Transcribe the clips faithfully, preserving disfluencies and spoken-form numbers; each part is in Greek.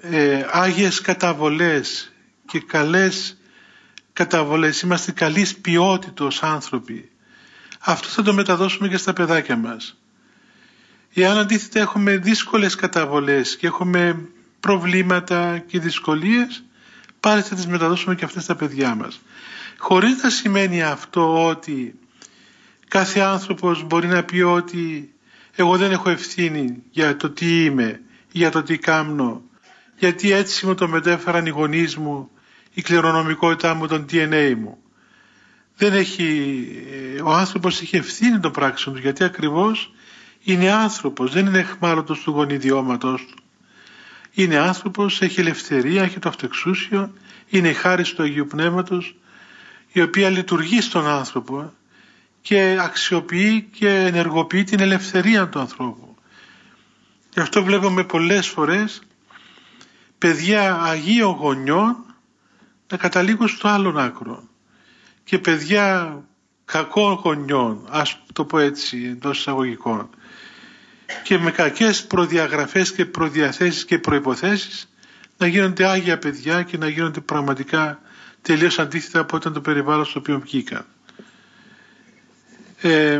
ε, άγιες καταβολές και καλές καταβολές, είμαστε καλής ποιότητος άνθρωποι. Αυτό θα το μεταδώσουμε και στα παιδάκια μας. Εάν αντίθετα έχουμε δύσκολες καταβολές και έχουμε προβλήματα και δυσκολίες, πάλι θα τις μεταδώσουμε και αυτές στα παιδιά μας. Χωρίς να σημαίνει αυτό ότι κάθε άνθρωπος μπορεί να πει ότι εγώ δεν έχω ευθύνη για το τι είμαι, για το τι κάμνω, γιατί έτσι μου το μετέφεραν οι γονείς μου, η κληρονομικότητά μου, τον ντι εν έι μου. Δεν έχει, ο άνθρωπος έχει ευθύνη των πράξεων του, γιατί ακριβώς είναι άνθρωπος, δεν είναι αιχμάλωτος του γονιδιώματος του. Είναι άνθρωπος, έχει ελευθερία, έχει το αυτοεξούσιο, είναι η χάρις του Αγίου Πνεύματος, η οποία λειτουργεί στον άνθρωπο και αξιοποιεί και ενεργοποιεί την ελευθερία του ανθρώπου. Γι' αυτό βλέπουμε πολλές φορές παιδιά αγίων γονιών να καταλήγουν στο άλλον άκρο και παιδιά κακών γονιών, ας το πω έτσι εντός εισαγωγικών, και με κακές προδιαγραφές και προδιαθέσεις και προϋποθέσεις να γίνονται άγια παιδιά και να γίνονται πραγματικά τελείως αντίθετα από όταν το περιβάλλον στο οποίο βγήκαν. Ε,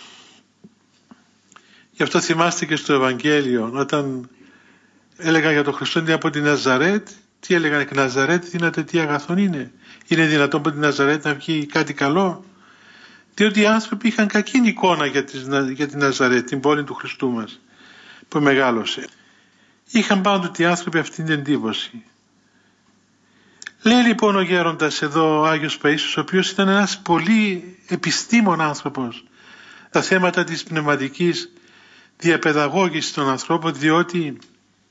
γι' αυτό θυμάστε και στο Ευαγγέλιο όταν έλεγαν για τον Χριστό είναι από την Ναζαρέτ, τι έλεγαν εκ Ναζαρέτ δύναται τι αγαθόν είναι. Είναι δυνατόν από την Ναζαρέτ να βγει κάτι καλό? Διότι οι άνθρωποι είχαν κακή εικόνα για, τις, για την Ναζαρέτ, την πόλη του Χριστού μας που μεγάλωσε. Είχαν πάντοτε οι άνθρωποι αυτή την εντύπωση. Λέει λοιπόν ο γέροντας εδώ, ο Άγιος Παΐσιος, ο οποίος ήταν ένας πολύ επιστήμον άνθρωπος τα θέματα της πνευματικής διαπαιδαγώγησης των ανθρώπων, διότι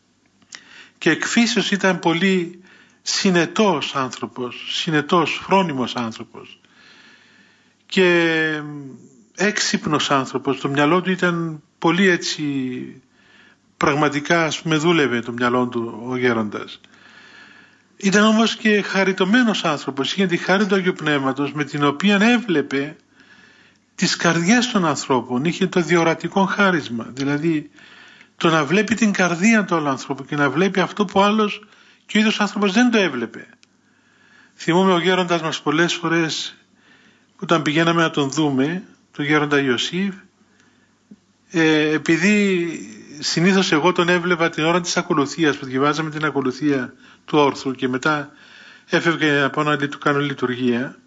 και εκφύσεως ήταν πολύ συνετός άνθρωπος, συνετός, φρόνιμος άνθρωπος και έξυπνος άνθρωπος. Το μυαλό του ήταν πολύ έτσι, πραγματικά ας πούμε δούλευε το μυαλό του ο γέροντας. Ήταν όμως και χαριτωμένος άνθρωπος, είχε τη χάρη του Αγίου Πνεύματος με την οποία έβλεπε τις καρδιές των ανθρώπων, είχε το διορατικό χάρισμα, δηλαδή το να βλέπει την καρδία του άλλου ανθρώπου και να βλέπει αυτό που άλλος και ο ίδιος άνθρωπος δεν το έβλεπε. Θυμούμαι ο γέροντας μας πολλές φορές όταν πηγαίναμε να τον δούμε, τον γέροντα Ιωσήφ, ε, επειδή συνήθως εγώ τον έβλεπα την ώρα της ακολουθίας που διαβάζαμε την ακολουθία του όρθρου και μετά έφευγε να πάω να του κάνω λειτουργία,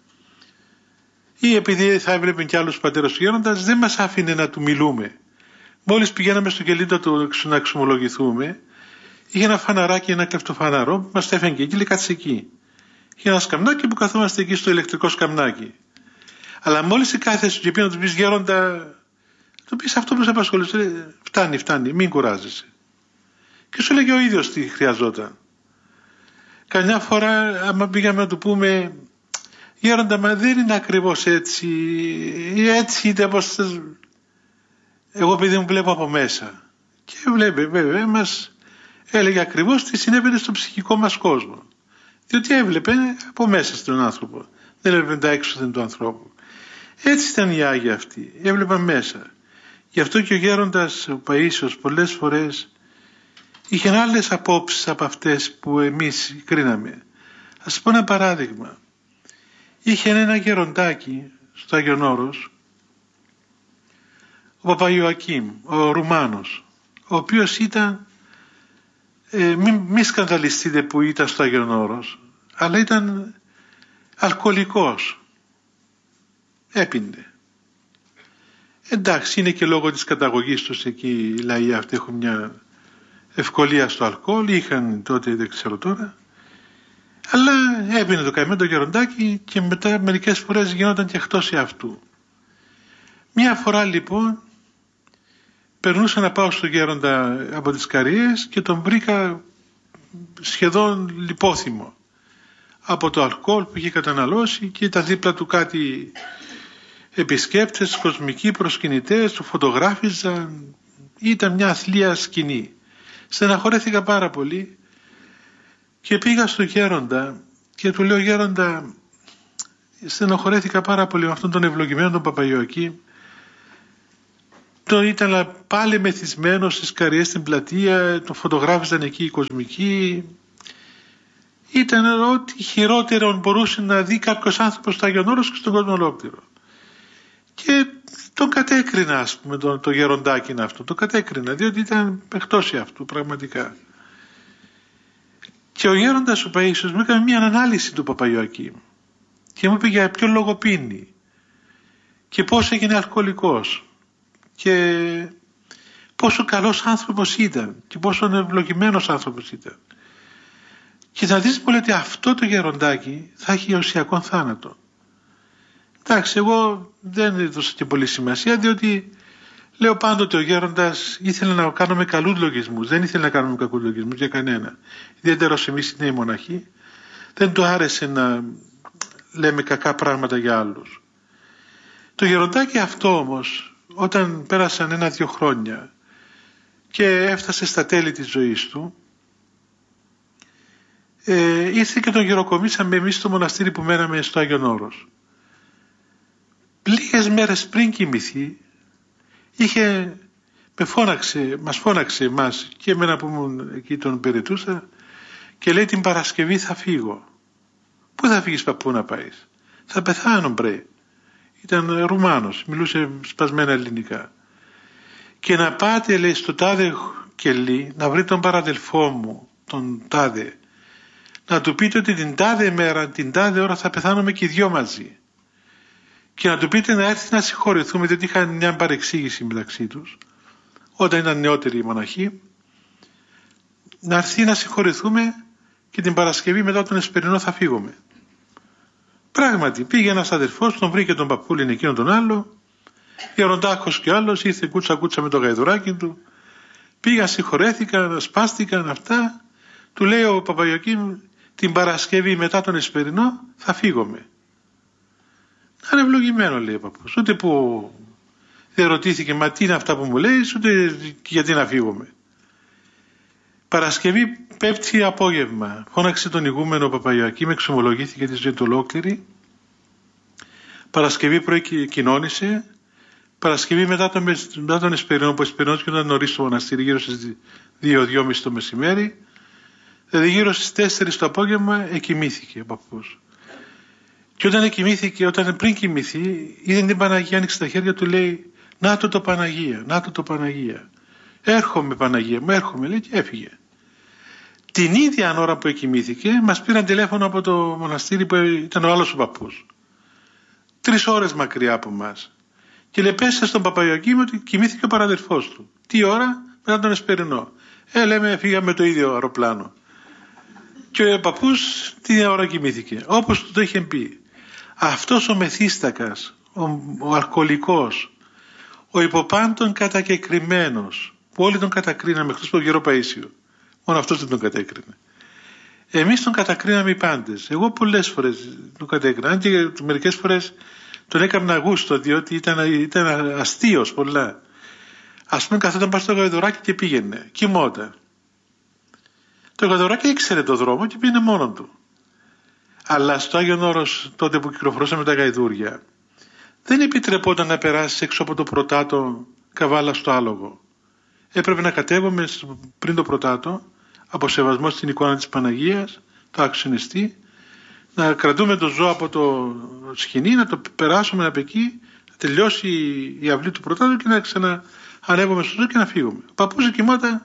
ή επειδή θα έβλεπε και άλλους πατέρας του γέροντας, δεν μας άφηνε να του μιλούμε. Μόλις πηγαίναμε στο κελίδο του να εξομολογηθούμε, είχε ένα φαναράκι, ένα κλεφτοφαναρό που μας έφερε και εκεί, λέει κάτσε εκεί. Είχε ένα σκαμνάκι που καθόμαστε εκεί στο ηλεκτρικό σκαμνάκι. Αλλά μόλις κάθεσαι και πει να του πεις γέροντα, του πεις αυτό που σε απασχολούσε, φτάνει, φτάνει, μην κουράζεσαι. Και σου έλεγε ο ίδιος τι χρειαζόταν. Καμιά φορά άμα πήγαμε να του πούμε γέροντα, μα δεν είναι ακριβώς έτσι, έτσι είτε όπως εγώ επειδή μου βλέπω από μέσα. Και βλέπει βέβαια μας έλεγε ακριβώς τι συνέβαινε στο ψυχικό μας κόσμο. Διότι έβλεπε από μέσα στον άνθρωπο. Δεν έβλεπε τα έξωθεν του ανθρώπου. Έτσι ήταν οι Άγιοι αυτοί. Έβλεπαν μέσα. Γι' αυτό και ο γέροντας ο Παΐσιος πολλές φορές είχε άλλες απόψεις από αυτές που εμείς κρίναμε. Ας πω ένα παράδειγμα. Είχε ένα γεροντάκι στο Άγιον Όρος, ο Παπαϊωακήμ, ο Ρουμάνος, ο οποίος ήταν, ε, μην, μη σκανδαλιστείτε που ήταν στο Άγιον Όρος, αλλά ήταν αλκοολικός. Έπινε. Εντάξει, είναι και λόγω της καταγωγής τους εκεί οι λαοί αυτοί έχουν μια ευκολία στο αλκοόλ, είχαν τότε, δεν ξέρω τώρα, αλλά έπινε το καημένο το γεροντάκι και μετά μερικές φορές γινόταν και εκτός αυτού. Μια φορά λοιπόν περνούσα να πάω στο γέροντα από τις Καριές και τον βρήκα σχεδόν λιπόθυμο από το αλκοόλ που είχε καταναλώσει και τα δίπλα του κάτι επισκέπτες, κοσμικοί προσκυνητές, του φωτογράφιζαν, ήταν μια αθλία σκηνή. Στεναχωρέθηκα πάρα πολύ και πήγα στο γέροντα και του λέω γέροντα, στεναχωρέθηκα πάρα πολύ με αυτόν τον ευλογημένο τον Παπαϊωακήμ, Το ήταν πάλι μεθυσμένος στις καριές στην πλατεία, τον φωτογράφησαν εκεί οι κοσμικοί. Ήταν ό,τι χειρότερο μπορούσε να δει κάποιος άνθρωπος στο Άγιον Όρος και στον κόσμο ολόκληρο. Και τον κατέκρινα, ας πούμε, το, το γεροντάκι αυτό. Το κατέκρινα, διότι ήταν εκτός αυτού πραγματικά. Και ο γέροντας ο Παΐσιος μου έκανε μια ανάλυση του Παπαϊωακήμ και μου είπε για ποιο λόγο πίνει και πώς έγινε αλκοολικός και πόσο καλός άνθρωπος ήταν και πόσο ευλογημένος άνθρωπος ήταν. Και θα δεις πολύ ότι αυτό το γεροντάκι θα έχει οσιακό θάνατο. Εντάξει, εγώ δεν έδωσα και πολύ σημασία, διότι λέω πάντοτε ο γέροντας ήθελε να κάνουμε καλούς λογισμούς, δεν ήθελε να κάνουμε κακούς λογισμούς για κανένα. Ιδιαίτερα εμείς οι νέοι μοναχοί, δεν του άρεσε να λέμε κακά πράγματα για άλλους. Το γεροντάκι αυτό όμως, όταν πέρασαν ένα-δυο χρόνια και έφτασε στα τέλη της ζωής του, ε, ήρθε και τον γεροκομίσαμε εμείς στο μοναστήρι που μέναμε στο Άγιον Όρος. Λίγες μέρες πριν κοιμηθεί, είχε, με φώναξε, μας φώναξε εμάς και εμένα που ήμουν εκεί τον περιτούσα και λέει την Παρασκευή θα φύγω. Πού θα φύγεις παππού να πάεις? Θα πεθάνω μπρε. Ήταν Ρουμάνος, μιλούσε σπασμένα ελληνικά. Και να πάτε, λέει, στο τάδε κελί να βρει τον παραδελφό μου, τον τάδε, να του πείτε ότι την τάδε μέρα, την τάδε ώρα θα πεθάνουμε και οι δυο μαζί. Και να του πείτε να έρθει να συγχωρηθούμε, διότι είχαν μια παρεξήγηση μεταξύ τους όταν ήταν νεότεροι οι μοναχοί, να έρθει να συγχωρηθούμε και την Παρασκευή μετά τον Εσπερινό θα φύγουμε. Πράγματι πήγε ένας αδερφός, τον βρήκε τον παππούλιν εκείνον τον άλλο, γεροντάκος και άλλος, ήρθε κούτσα κούτσα με το γαϊδουράκι του, πήγαν, συγχωρέθηκαν, σπάστηκαν αυτά. Του λέει ο Παπαϊωακήμ την Παρασκευή μετά τον Εσπερινό θα φύγουμε. Να είναι ευλογημένο, λέει ο παππούς, ούτε που δεν ρωτήθηκε μα τι είναι αυτά που μου λέει, ούτε γιατί να φύγουμε. Παρασκευή πέμπτη απόγευμα φώναξε τον ηγούμενο Παπαϊωακήμ, εξομολογήθηκε τη ζωή του ολόκληρη. Παρασκευή πρωί κοινώνησε. Παρασκευή μετά τον, μετά τον Εσπερινό, που ο Εσπερινός ήταν νωρίς στο μοναστήρι, γύρω στις δύο δυόμιση το μεσημέρι, δηλαδή γύρω στις τέσσερις το απόγευμα εκοιμήθηκε ο παππούς. Και όταν εκοιμήθηκε, όταν πριν κοιμηθεί, είδε την Παναγία, άνοιξε τα χέρια του, λέει να το το Παναγία, να το το Παναγία. Έρχομαι Παναγία μου, έρχομαι, λέει, και έφυγε. Την ίδια ώρα που εκοιμήθηκε, μας πήραν τηλέφωνο από το μοναστήρι που ήταν ο άλλος ο παππούς. Τρεις ώρες μακριά από μας. Και λέει, πέσε στον Παπαϊωακήμ ότι κοιμήθηκε ο παραδερφός του. Τι ώρα? Μετά τον Εσπερινό. Ε, λέμε, φύγαμε το ίδιο αεροπλάνο. Και ο παππούς την ώρα κοιμήθηκε. Όπως του το είχε πει. Αυτός ο μεθύστακας, ο, ο αλκοολικός, ο υποπάντων κατακεκριμένος, που όλοι τον κατακρίναμε εκτός από τον γέρο Παΐσιο. Μόνο αυτός δεν τον κατέκρινε. Εμείς τον κατακρίναμε οι πάντες. Εγώ πολλές φορές τον κατέκρινα. Αν και μερικές φορές τον έκανα γούστο, διότι ήταν, ήταν αστείος πολλά. Ας πούμε, καθόταν πάνω στο γαϊδουράκι και πήγαινε. Κοιμόταν. Το γαϊδουράκι ήξερε το δρόμο και πήγαινε μόνο του. Αλλά στο Άγιον Όρος, τότε που κυκλοφορούσαμε τα γαϊδούρια, δεν επιτρεπόταν να περάσει έξω από το πρωτάτο καβάλα στο άλογο. Έπρεπε να κατέβουμε πριν το πρωτάτο, από σεβασμό στην εικόνα της Παναγίας, το αξιονιστή, να κρατούμε το ζώο από το σκηνή, να το περάσουμε από εκεί, να τελειώσει η αυλή του πρωτάτου και να ξαναανέβουμε στο ζώο και να φύγουμε. Ο παππούς κοιμόταν.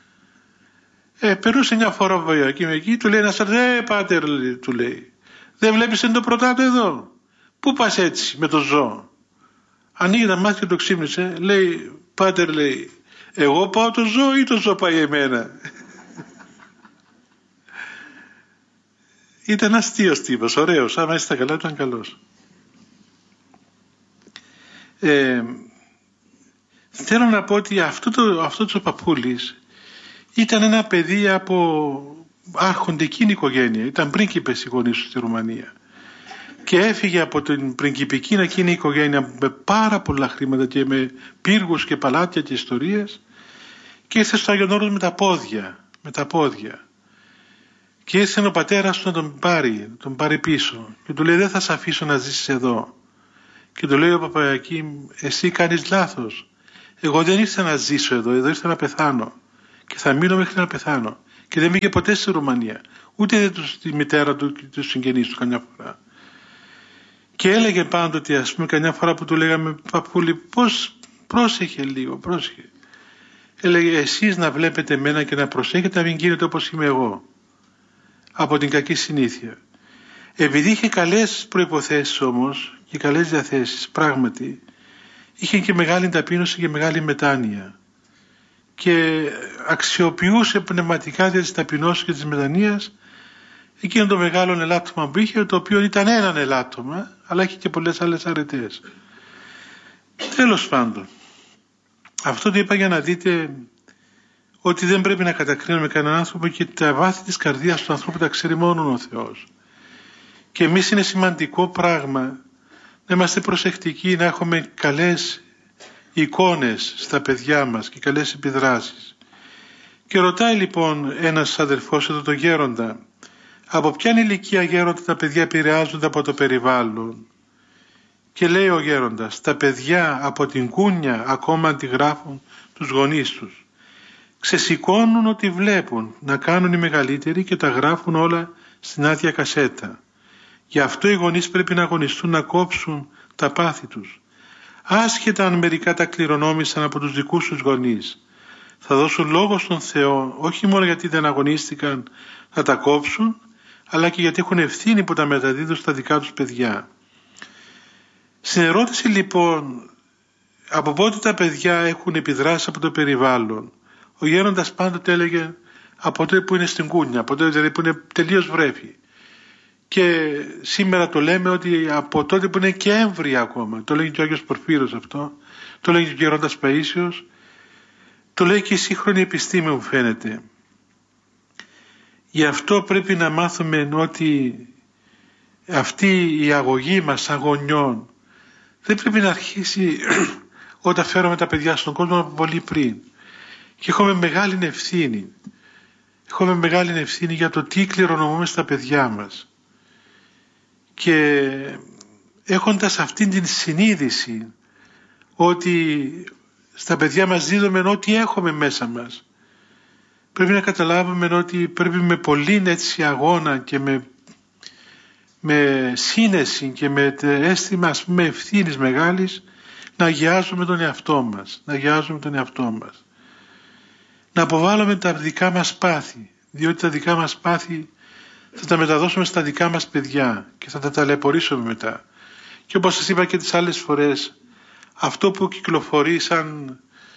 Ε, περούσε μια φορά ο Παπαϊωακήμ εκεί, του λέει ένας ρε πάτερ, του λέει, δεν βλέπεις είναι το πρωτάτο εδώ? Πού πας έτσι με το ζώο? Ανοίγει τα μάτια και το ξύπνησε, λέει, πάτερ, λέει, εγώ πάω το ζώο ή το ζώο πάει εμένα? Ήταν αστείος τύπος, ωραίος, άμα είστε καλά ήταν καλός. Ε, θέλω να πω ότι αυτό το, αυτό το παππούλης ήταν ένα παιδί από άρχοντική οικογένεια, ήταν πρίγκιπες οι γονείς του στη Ρουμανία και έφυγε από την πριγκιπική εκείνη οικογένεια με πάρα πολλά χρήματα και με πύργους και παλάτια και ιστορίες και ήρθε στο Άγιον Όρος με τα πόδια, με τα πόδια. Και ήρθε ο πατέρας του να τον πάρει, τον πάρει πίσω και του λέει δεν θα σε αφήσω να ζήσεις εδώ. Και του λέει ο Παπαϊωακήμ, εσύ κάνεις λάθος. Εγώ δεν ήρθα να ζήσω εδώ, εδώ ήρθα να πεθάνω. Και θα μείνω μέχρι να πεθάνω. Και δεν πήγε ποτέ στη Ρουμανία. Ούτε τους, τη μητέρα του και τους συγγενείς του καμιά φορά. Και έλεγε πάντοτε, ας πούμε, καμιά φορά που του λέγαμε, παππούλη, πώς, πρόσεχε λίγο, πρόσεχε. Έλεγε, εσείς να βλέπετε εμένα και να προσέχετε να μην γίνετε όπως είμαι εγώ. Από την κακή συνήθεια. Επειδή είχε καλές προϋποθέσεις όμως και καλές διαθέσεις, πράγματι, είχε και μεγάλη ταπείνωση και μεγάλη μετάνοια. Και αξιοποιούσε πνευματικά δια της ταπεινώσης και της μετανοίας εκείνο το μεγάλο ελάττωμα που είχε, το οποίο ήταν έναν ελάττωμα, αλλά είχε και πολλές άλλες αρετές. Τέλος πάντων, αυτό το είπα για να δείτε ότι δεν πρέπει να κατακρίνουμε κανέναν άνθρωπο και τα βάθη της καρδίας του ανθρώπου τα ξέρει μόνο ο Θεός. Και εμείς είναι σημαντικό πράγμα να είμαστε προσεκτικοί, να έχουμε καλές εικόνες στα παιδιά μας και καλές επιδράσεις. Και ρωτάει λοιπόν ένας αδερφός εδώ το γέροντα, από ποια ηλικία γέροντα τα παιδιά επηρεάζονται από το περιβάλλον? Και λέει ο γέροντας, τα παιδιά από την κούνια ακόμα αντιγράφουν τους γονείς τους. Ξεσηκώνουν ό,τι βλέπουν, να κάνουν οι μεγαλύτεροι και τα γράφουν όλα στην άδεια κασέτα. Γι' αυτό οι γονείς πρέπει να αγωνιστούν να κόψουν τα πάθη τους. Άσχετα αν μερικά τα κληρονόμησαν από τους δικούς τους γονείς, θα δώσουν λόγο στον Θεό, όχι μόνο γιατί δεν αγωνίστηκαν να τα κόψουν, αλλά και γιατί έχουν ευθύνη που τα μεταδίδουν στα δικά τους παιδιά. Στην ερώτηση λοιπόν, από πότε τα παιδιά έχουν επιδράσει από το περιβάλλον, ο γέροντας πάντοτε έλεγε από τότε που είναι στην κούνια, από τότε δηλαδή που είναι τελείως βρέφη. Και σήμερα το λέμε ότι από τότε που είναι και έμβρια ακόμα, το λέγει και ο Άγιος Πορφύρος αυτό, το λέγει και ο γέροντας Παΐσιος, το λέει και η σύγχρονη επιστήμη μου φαίνεται. Γι' αυτό πρέπει να μάθουμε ότι αυτή η αγωγή μας αγωνιών δεν πρέπει να αρχίσει όταν φέρουμε τα παιδιά στον κόσμο από πολύ πριν. Και έχουμε μεγάλη ευθύνη. Έχουμε μεγάλη ευθύνη για το τι κληρονομούμε στα παιδιά μας. Και έχοντας αυτήν την συνείδηση ότι στα παιδιά μας δίδουμε ό,τι έχουμε μέσα μας, πρέπει να καταλάβουμε ότι πρέπει με πολύ έτσι αγώνα και με, με σύνεση και με αίσθημα ας πούμε ευθύνης μεγάλης να αγιάζουμε τον εαυτό μας, να αγιάζουμε τον εαυτό μας. Να αποβάλουμε τα δικά μας πάθη, διότι τα δικά μας πάθη θα τα μεταδώσουμε στα δικά μας παιδιά και θα τα ταλαιπωρήσουμε μετά. Και όπως σας είπα και τις άλλες φορές, αυτό που κυκλοφορεί σαν,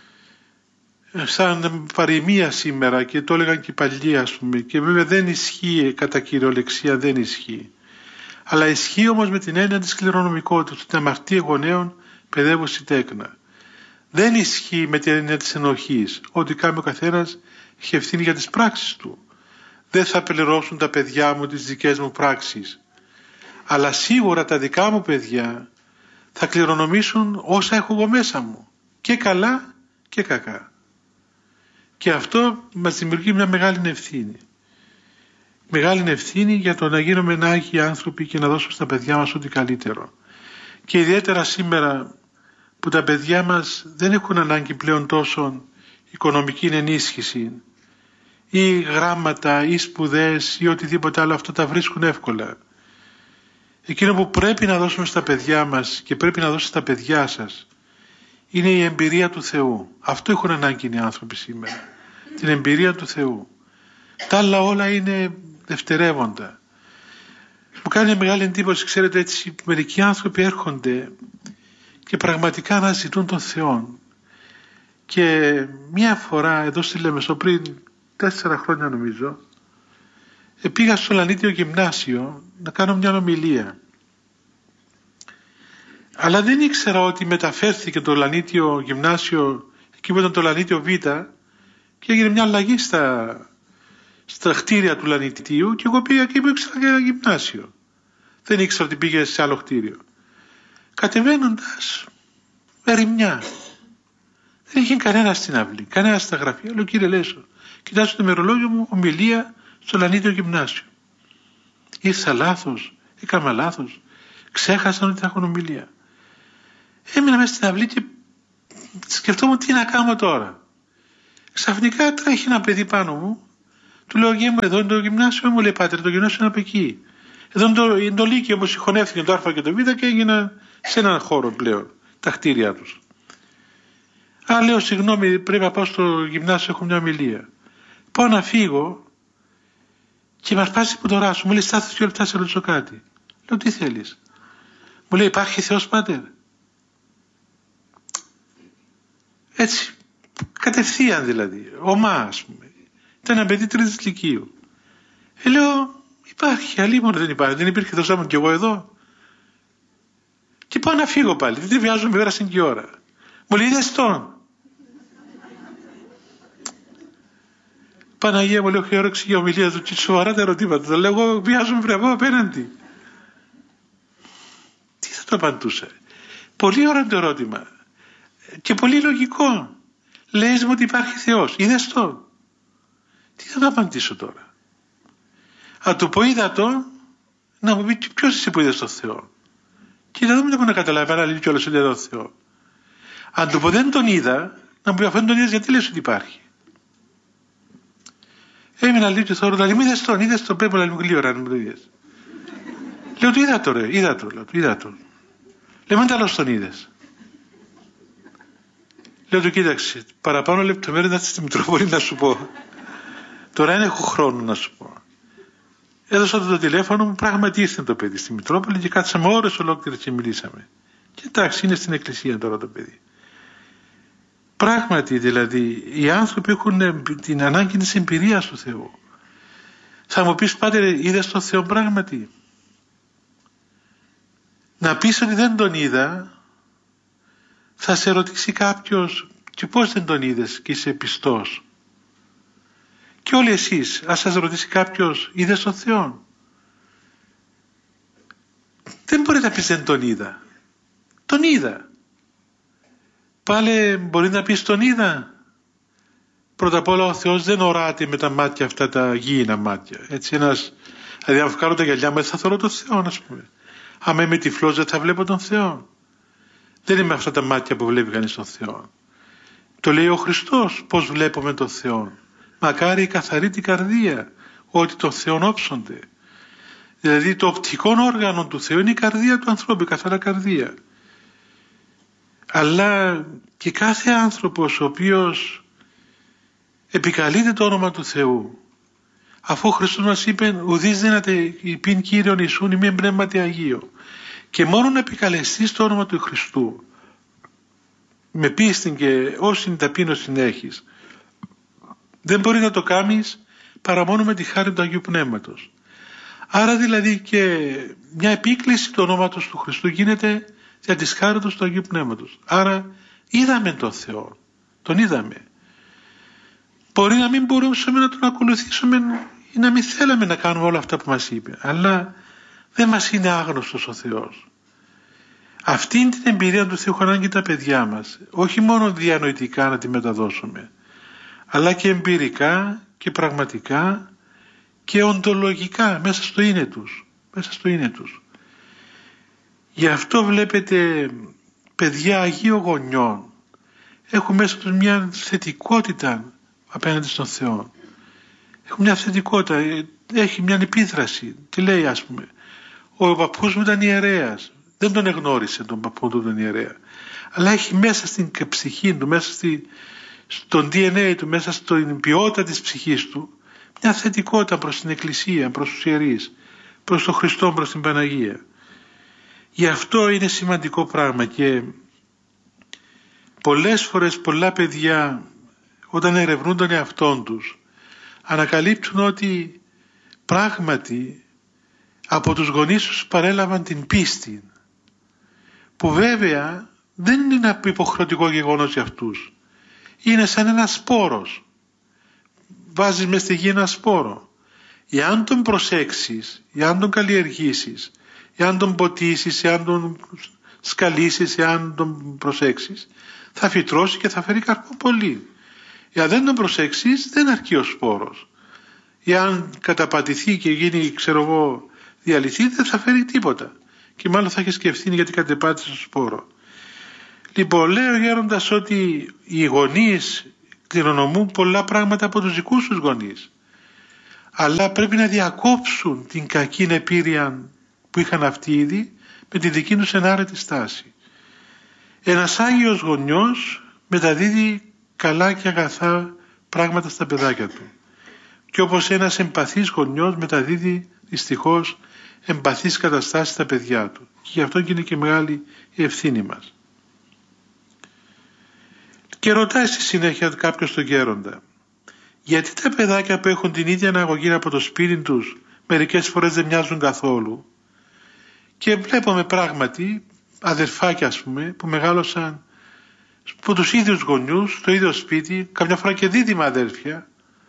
σαν παροιμία σήμερα και το έλεγαν και οι παλιοί ας πούμε, και βέβαια δεν ισχύει κατά κυριολεξία, δεν ισχύει. Αλλά ισχύει όμως με την έννοια της κληρονομικότητας, ότι αμαρτία γονέων παιδεύουση τέκνα. Δεν ισχύει με την έννοια της ενοχής, ότι κάνει ο καθένας έχει ευθύνη για τις πράξεις του. Δεν θα πληρώσουν τα παιδιά μου τις δικές μου πράξεις. Αλλά σίγουρα τα δικά μου παιδιά θα κληρονομήσουν όσα έχω εγώ μέσα μου. Και καλά και κακά. Και αυτό μας δημιουργεί μια μεγάλη ευθύνη. Μεγάλη ευθύνη για το να γίνουμε άγιοι άνθρωποι και να δώσουμε στα παιδιά μας ό,τι καλύτερο. Και ιδιαίτερα σήμερα που τα παιδιά μας δεν έχουν ανάγκη πλέον τόσο οικονομική ενίσχυση ή γράμματα ή σπουδές ή οτιδήποτε άλλο, αυτό τα βρίσκουν εύκολα. Εκείνο που πρέπει να δώσουμε στα παιδιά μας και πρέπει να δώσετε στα παιδιά σας είναι η εμπειρία του Θεού. Αυτό έχουν ανάγκη οι άνθρωποι σήμερα. Την εμπειρία του Θεού. Τα άλλα όλα είναι δευτερεύοντα. Μου κάνει μεγάλη εντύπωση, ξέρετε, έτσι μερικοί άνθρωποι έρχονται και πραγματικά αναζητούν τον Θεό. Και μια φορά εδώ στη Λεμεσό πριν τέσσερα χρόνια νομίζω, πήγα στο Λανίτιο Γυμνάσιο να κάνω μια ομιλία. Αλλά δεν ήξερα ότι μεταφέρθηκε το Λανίτιο Γυμνάσιο, εκεί που ήταν το Λανίτιο Β, και έγινε μια αλλαγή στα, στα κτίρια του Λανιτίου και εγώ πήγα εκεί που ήξερα για γυμνάσιο. Δεν ήξερα ότι πήγε σε άλλο κτίριο. Κατεβαίνοντας, ερημιά. Δεν είχε κανένα στην αυλή, κανένα στα γραφεία. Λέω, κύριε Λέσο, κοιτάξτε το ημερολόγιο μου, ομιλία στο Λανίτιο Γυμνάσιο. Ήρθα λάθος, έκανα λάθος, ξέχασαν ότι θα έχουν ομιλία. Έμεινα μέσα στην αυλή και σκεφτόμουν τι να κάνω τώρα. Ξαφνικά τρέχει ένα παιδί πάνω μου, του λέω: Γε μου, εδώ είναι το γυμνάσιο. Μου λέει: Πάτερ, το γυμνάσιο είναι από εκεί. Εδώ είναι το, είναι το Λύκειο, όπως συγχωνεύτηκε το Α και το Β και έγιναν σε έναν χώρο πλέον τα κτίρια τους. Α, λέω: Συγγνώμη, πρέπει να πάω στο γυμνάσιο, έχω μια ομιλία. Πάω να φύγω και μας πάσει που το ράσω. Μου λέει: Στάθησε δύο λεπτά, σε ρωτήσω κάτι. Λέω: Τι θέλεις? Μου λέει: Υπάρχει Θεός, Πάτερ? Έτσι, κατευθείαν δηλαδή, ομά, ας πούμε. Ήταν ένα παιδί τρίτης λυκείου. Ε, λέω: Υπάρχει, αλλήμον δεν υπάρχει. Δεν υπήρχε Θεός άμον κι εγώ εδώ. Και πάω να φύγω πάλι. Δεν βιάζομαι, πέρασε και η ώρα. Μου λέει: Είδες τον? Παναγία μου, λέω: Έχει όρεξη για ομιλία του και σοβαρά τα ερωτήματα. Το λέω: Εγώ βιάζομαι, πρέπει να απέναντι. Τι θα το απαντούσα? Πολύ ωραίο το ερώτημα. Και πολύ λογικό. Λες μου ότι υπάρχει Θεός. Είδες το? Τι θα το απαντήσω τώρα? Αν του πω είδα το, να μου πει ποιος είσαι που είδες τον Θεό? Και να δούμε να καταλάβει αν λέει κιόλας ότι είδα τον Θεό. Αν του πω δεν τον είδα, να μου πει αφού δεν τον είδες γιατί λες ότι υπάρχει? Έμεινα λίγο και θόρυβα, λέει: Μη είδες τον, είδες τον, πρέπει να μου γλύωρα αν μου το είδες. Λέω: Του είδα το ρε, είδα το, λέω, είδα το. Λέω: Μην τέλος τον είδες. Λέω του: Κοίταξε, παραπάνω λεπτομέρειες να έρθεις στη Μητρόπολη να σου πω. Τώρα δεν έχω χρόνο να σου πω. Έδωσα του το τηλέφωνο μου, πράγματι ήρθε το παιδί στη Μητρόπολη και κάτσαμε ώρες ολόκληρες και μιλήσαμε. Και εντάξει, είναι στην εκκλησία τώρα το παιδί. Πράγματι δηλαδή, οι άνθρωποι έχουν την ανάγκη της εμπειρίας του Θεού. Θα μου πεις: Πάτερ, είδες τον Θεό πράγματι? Να πεις ότι δεν τον είδα, θα σε ρωτήσει κάποιος: Και πώς δεν τον είδες και είσαι πιστός? Και όλοι εσείς, ας σας ρωτήσει κάποιος: Είδες τον Θεό? Δεν μπορεί να πεις δεν τον είδα. Τον είδα. Πάλι μπορεί να πεις τον είδα. Πρώτα απ' όλα ο Θεός δεν οράται με τα μάτια αυτά τα γήινα μάτια. Έτσι ένας, δηλαδή αν βγάλω τα γυαλιά μου θα θωρώ τον Θεό, ας πούμε. Άμα είμαι τυφλός δεν θα βλέπω τον Θεό. Δεν είναι με αυτά τα μάτια που βλέπει κανείς τον Θεό. Το λέει ο Χριστός πώς βλέπουμε τον Θεό. Μακάρι η καθαρή την καρδία, ότι τον Θεόν όψονται. Δηλαδή το οπτικό όργανο του Θεού είναι η καρδία του ανθρώπου, η καθαρά καρδία. Αλλά και κάθε άνθρωπος ο οποίος επικαλείται το όνομα του Θεού, αφού ο Χριστός μας είπε: Ουδείς δύναται υπήν Κύριον Ιησούν ημί πνεύματι Αγίο, και μόνο να επικαλεστείς το όνομα του Χριστού με πίστη και όση ταπείνωση έχεις, δεν μπορεί να το κάνεις παρά μόνο με τη χάρη του Αγίου Πνεύματος. Άρα δηλαδή και μια επίκληση του ονόματος του Χριστού γίνεται για τη χάριτος του Αγίου Πνεύματος. Άρα είδαμε τον Θεό, τον είδαμε. Μπορεί να μην μπορούσαμε να τον ακολουθήσουμε ή να μην θέλαμε να κάνουμε όλα αυτά που μας είπε, αλλά δεν μας είναι άγνωστος ο Θεός. Αυτή την εμπειρία του Θεού έχουν ανάγκη τα παιδιά μας, όχι μόνο διανοητικά να τη μεταδώσουμε, αλλά και εμπειρικά και πραγματικά και οντολογικά μέσα στο είναι τους, μέσα στο είναι τους. Γι' αυτό βλέπετε παιδιά Αγίων γονιών έχουν μέσα τους μια θετικότητα απέναντι στον Θεό. Έχουν μια θετικότητα, έχει μια επίδραση. Τι λέει, ας πούμε: Ο παππούς μου ήταν ιερέας. Δεν τον εγνώρισε τον παππού του τον ιερέα, αλλά έχει μέσα στην ψυχή του, μέσα στη, στον ντι εν έι του, μέσα στην ποιότητα της ψυχής του μια θετικότητα προς την Εκκλησία, προς τους ιερείς, προς τον Χριστό, προς την Παναγία. Γι' αυτό είναι σημαντικό πράγμα και πολλές φορές πολλά παιδιά όταν ερευνούν τον εαυτόν τους ανακαλύπτουν ότι πράγματι από τους γονείς τους παρέλαβαν την πίστη, που βέβαια δεν είναι ένα υποχρεωτικό γεγονός για αυτούς. Είναι σαν ένας σπόρος. Βάζεις μες στη γη ένα σπόρο. Εάν τον προσέξεις, εάν τον καλλιεργήσεις, εάν τον ποτίσεις, εάν τον σκαλίσεις, εάν τον προσέξεις, θα φυτρώσει και θα φέρει καρπό πολύ. Εάν δεν τον προσέξεις, δεν αρκεί ο σπόρος. Εάν καταπατηθεί και γίνει, ξέρω εγώ, διαλυθεί, δεν θα φέρει τίποτα. Και μάλλον θα έχει ευθύνη γιατί κατεπάτησε το σπόρο. Λοιπόν, λέει ο γέροντας ότι οι γονείς κληρονομούν πολλά πράγματα από τους δικούς τους γονείς, αλλά πρέπει να διακόψουν την κακή επίρρεια που είχαν αυτοί ήδη με τη δική τους ενάρετη στάση. Ένας Άγιος γονιός μεταδίδει καλά και αγαθά πράγματα στα παιδάκια του, και όπως ένας εμπαθής γονιός μεταδίδει δυστυχώς εμπαθείς καταστάσεις στα παιδιά του, και γι' αυτό και είναι και μεγάλη η ευθύνη μας. Και ρωτάει στη συνέχεια κάποιος τον γέροντα, γιατί τα παιδάκια που έχουν την ίδια αναγωγή από το σπίτι τους μερικές φορές δεν μοιάζουν καθόλου? Και βλέπουμε πράγματι αδερφάκια, ας πούμε, που μεγάλωσαν από τους ίδιους γονιούς, στο ίδιο σπίτι, καμιά φορά και δίδυμα αδέρφια,